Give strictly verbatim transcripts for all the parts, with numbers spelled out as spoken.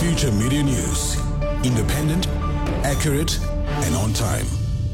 Future Media News. Independent, accurate, and on time.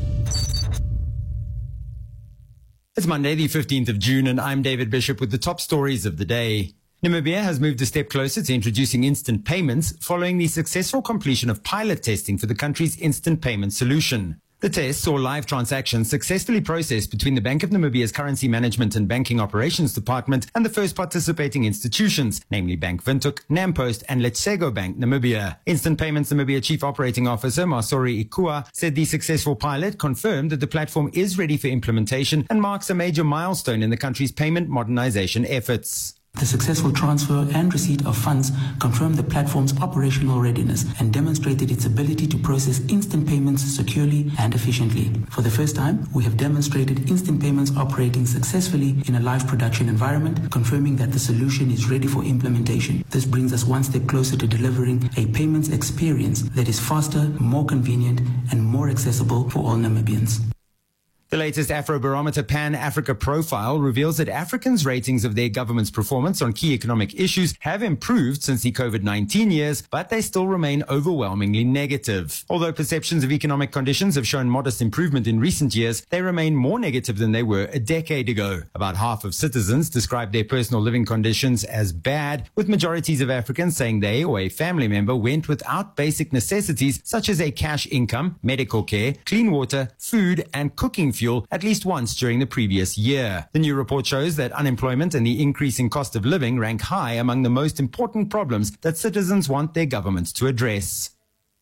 It's Monday, the fifteenth of June, and I'm David Bishop with the top stories of the day. Namibia has moved a step closer to introducing instant payments following the successful completion of pilot testing for the country's instant payment solution. The test saw live transactions successfully processed between the Bank of Namibia's Currency Management and Banking Operations Department and the first participating institutions, namely Bank Windhoek, Nampost and Letshego Bank Namibia. Instant Payments Namibia Chief Operating Officer Masori Ikua said the successful pilot confirmed that the platform is ready for implementation and marks a major milestone in the country's payment modernization efforts. The successful transfer and receipt of funds confirmed the platform's operational readiness and demonstrated its ability to process instant payments securely and efficiently. For the first time, we have demonstrated instant payments operating successfully in a live production environment, confirming that the solution is ready for implementation. This brings us one step closer to delivering a payments experience that is faster, more convenient, and more accessible for all Namibians. The latest Afrobarometer Pan-Africa profile reveals that Africans' ratings of their government's performance on key economic issues have improved since the COVID nineteen years, but they still remain overwhelmingly negative. Although perceptions of economic conditions have shown modest improvement in recent years, they remain more negative than they were a decade ago. About half of citizens describe their personal living conditions as bad, with majorities of Africans saying they or a family member went without basic necessities such as a cash income, medical care, clean water, food, and cooking fuel at least once during the previous year. The new report shows that unemployment and the increasing cost of living rank high among the most important problems that citizens want their governments to address.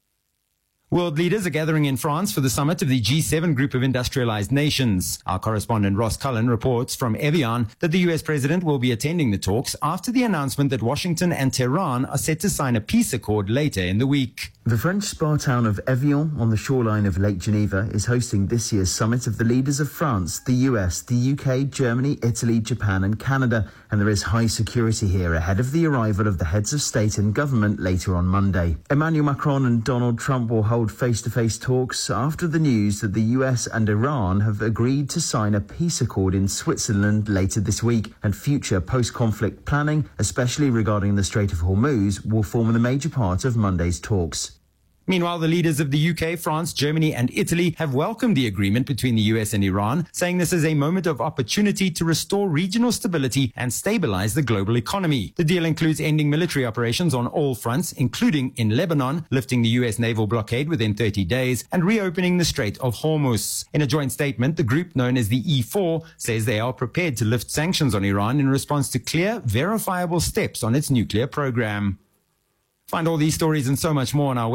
World leaders are gathering in France for the summit of the G seven group of industrialized nations. Our correspondent Ross Cullen reports from Evian that the U S president will be attending the talks after the announcement that Washington and Tehran are set to sign a peace accord later in the week. The French spa town of Evian on the shoreline of Lake Geneva is hosting this year's summit of the leaders of France, the U S, the U K, Germany, Italy, Japan and Canada, and there is high security here ahead of the arrival of the heads of state and government later on Monday. Emmanuel Macron and Donald Trump will hold face-to-face talks after the news that the U S and Iran have agreed to sign a peace accord in Switzerland later this week, and future post-conflict planning, especially regarding the Strait of Hormuz, will form a major part of Monday's talks. Meanwhile, the leaders of the U K, France, Germany and Italy have welcomed the agreement between the U S and Iran, saying this is a moment of opportunity to restore regional stability and stabilize the global economy. The deal includes ending military operations on all fronts, including in Lebanon, lifting the U S naval blockade within thirty days, and reopening the Strait of Hormuz. In a joint statement, the group known as the E four says they are prepared to lift sanctions on Iran in response to clear, verifiable steps on its nuclear program. Find all these stories and so much more on our